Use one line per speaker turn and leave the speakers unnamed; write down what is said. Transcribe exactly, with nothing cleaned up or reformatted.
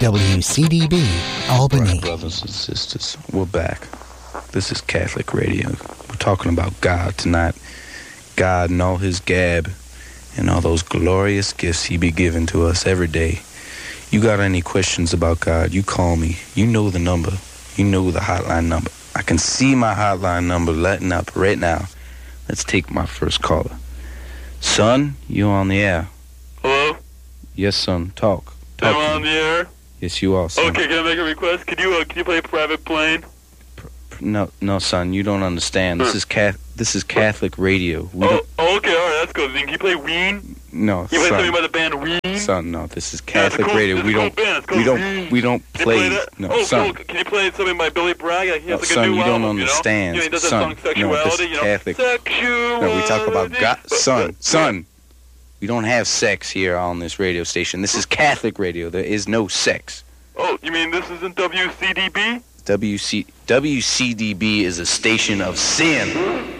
W C D B, Albany.
Right, brothers and sisters, we're back. This is Catholic Radio. We're talking about God tonight. God and all his gab and all those glorious gifts he be giving to us every day. You got any questions about God, you call me. You know the number. You know the hotline number. I can see my hotline number letting up right now. Let's take my first caller. Son, you on the air.
Hello?
Yes, son. Talk. Talk
Am I on the air?
Yes, you are, son.
Okay, can I make a request? Can you uh, can you play Private Plane?
No, no, son, you don't understand. This is Cath- This is Catholic radio. We
oh,
don't...
oh, okay, all right, that's good. Then can you play Ween?
No,
you play
son.
something by the band Ween?
Son, no, this is Catholic
yeah, cool,
radio. We
cool
don't,
band.
we don't,
Ween.
we don't
Can
play.
you play that?
No,
oh,
son.
cool. Can you play something by Billy Bragg? Like, he has
No,
like a
son,
new
you don't
album,
understand.
You know? You know, he does that
Son,
song Sexuality,
no, this is
you know?
Catholic.
Sexuality.
No, we talk about God. Son, son. We don't have sex here on this radio station. This is Catholic radio. There is no sex.
Oh, you mean this isn't W C D B?
W C W C D B is a station of sin.